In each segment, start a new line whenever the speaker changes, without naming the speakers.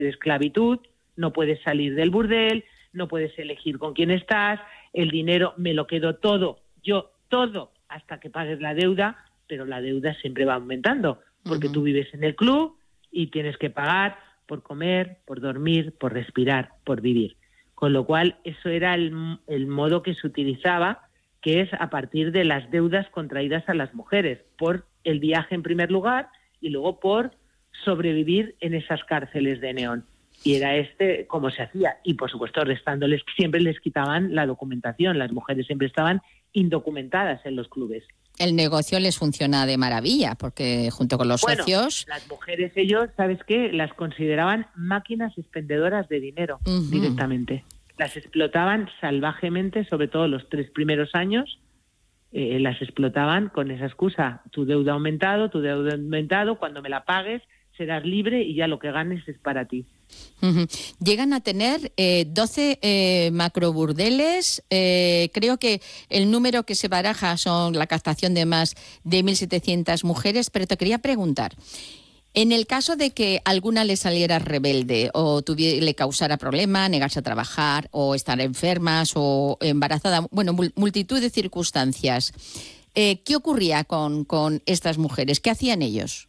de esclavitud, no puedes salir del burdel, no puedes elegir con quién estás, el dinero me lo quedo todo, yo todo, hasta que pagues la deuda, pero la deuda siempre va aumentando, porque tú vives en el club y tienes que pagar por comer, por dormir, por respirar, por vivir. Con lo cual, eso era el modo que se utilizaba, que es a partir de las deudas contraídas a las mujeres, por el viaje en primer lugar y luego por sobrevivir en esas cárceles de neón. Y era como se hacía. Y, por supuesto, restándoles, siempre les quitaban la documentación. Las mujeres siempre estaban indocumentadas en los clubes.
El negocio les funciona de maravilla, porque junto con los socios...
Las mujeres, ellos, ¿sabes qué? Las consideraban máquinas expendedoras de dinero directamente. Las explotaban salvajemente, sobre todo los 3 primeros años, las explotaban con esa excusa. Tu deuda ha aumentado, cuando me la pagues serás libre y ya lo que ganes es para ti.
Llegan a tener 12 macroburdeles. Creo que el número que se baraja son la captación de más de 1.700 mujeres, pero te quería preguntar, en el caso de que alguna le saliera rebelde o le causara problema, negarse a trabajar o estar enfermas o embarazada, bueno, multitud de circunstancias, ¿qué ocurría con estas mujeres? ¿Qué hacían ellos?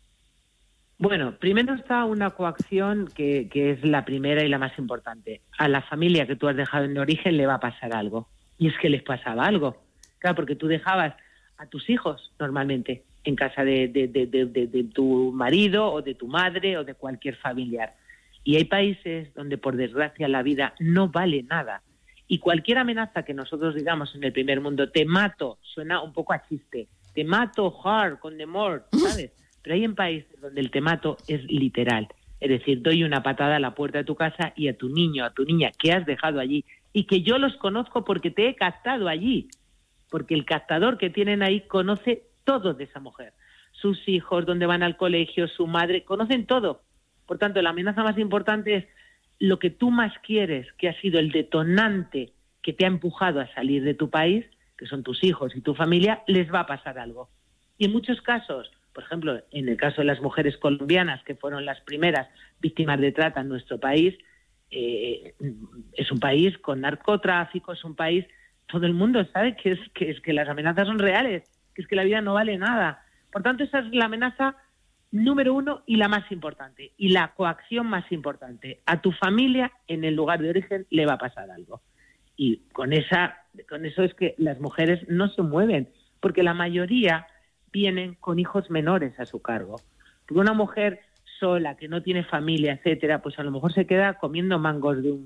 Bueno, primero está una coacción que es la primera y la más importante. A la familia que tú has dejado en origen le va a pasar algo. Y es que les pasaba algo. Claro, porque tú dejabas a tus hijos normalmente en casa de tu marido o de tu madre o de cualquier familiar. Y hay países donde, por desgracia, la vida no vale nada. Y cualquier amenaza que nosotros digamos en el primer mundo, te mato, suena un poco a chiste. Te mato hard, con the more, ¿sabes? Pero hay en países donde el te mato es literal. Es decir, doy una patada a la puerta de tu casa y a tu niño, a tu niña que has dejado allí y que yo los conozco porque te he captado allí. Porque el captador que tienen ahí conoce todo de esa mujer. Sus hijos, dónde van al colegio, su madre, conocen todo. Por tanto, la amenaza más importante es lo que tú más quieres, que ha sido el detonante que te ha empujado a salir de tu país, que son tus hijos y tu familia, les va a pasar algo. Y en muchos casos, por ejemplo, en el caso de las mujeres colombianas, que fueron las primeras víctimas de trata en nuestro país, es un país con narcotráfico, es un país, todo el mundo sabe que las amenazas son reales, que es que la vida no vale nada. Por tanto, esa es la amenaza número 1 y la más importante, y la coacción más importante. A tu familia, en el lugar de origen, le va a pasar algo. Y con eso es que las mujeres no se mueven, porque la mayoría vienen con hijos menores a su cargo. Porque una mujer sola, que no tiene familia, etcétera, pues a lo mejor se queda comiendo mangos de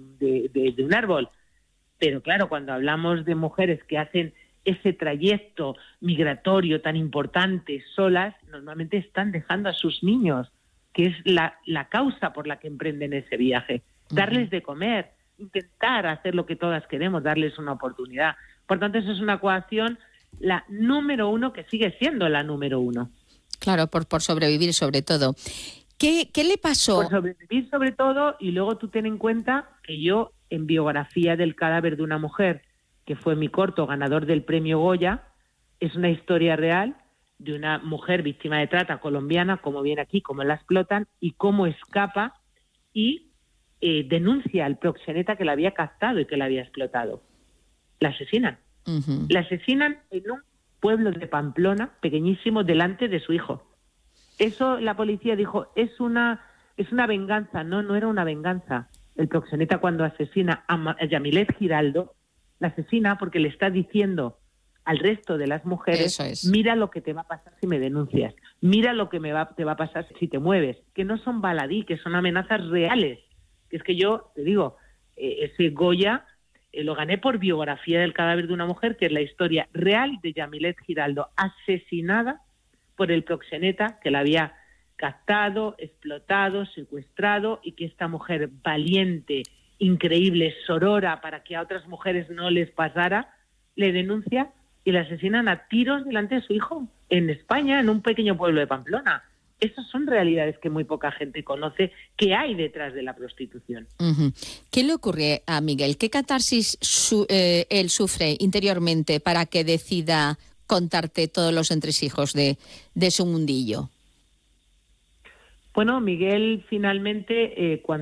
un árbol. Pero claro, cuando hablamos de mujeres que hacen ese trayecto migratorio tan importante solas, normalmente están dejando a sus niños, que es la causa por la que emprenden ese viaje. Darles de comer, intentar hacer lo que todas queremos, darles una oportunidad. Por tanto, eso es una coacción, la número 1, que sigue siendo la número 1.
Claro, por sobrevivir sobre todo. ¿Qué le pasó?
Por sobrevivir sobre todo, y luego tú ten en cuenta que yo, en Biografía del cadáver de una mujer, que fue mi corto ganador del premio Goya, es una historia real de una mujer víctima de trata colombiana, cómo viene aquí, cómo la explotan y cómo escapa y denuncia al proxeneta que la había captado y que la había explotado. La asesinan. La asesinan en un pueblo de Pamplona, pequeñísimo, delante de su hijo. Eso la policía dijo, es una venganza. No era una venganza. El proxeneta, cuando asesina a Yamilet Giraldo, la asesina porque le está diciendo al resto de las mujeres, mira lo que te va a pasar si me denuncias, mira lo que te va a pasar si te mueves, que no son baladí, que son amenazas reales. Que es que yo te digo, ese Goya lo gané por Biografía del cadáver de una mujer, que es la historia real de Yamilet Giraldo, asesinada por el proxeneta que la había captado, explotado, secuestrado, y que esta mujer valiente, increíble, sorora, para que a otras mujeres no les pasara, le denuncia y la asesinan a tiros delante de su hijo, en España, en un pequeño pueblo de Pamplona. Esas son realidades que muy poca gente conoce, que hay detrás de la prostitución.
¿Qué le ocurre a Miguel? ¿Qué catarsis él sufre interiormente para que decida contarte todos los entresijos de su mundillo?
Bueno, Miguel finalmente, cuando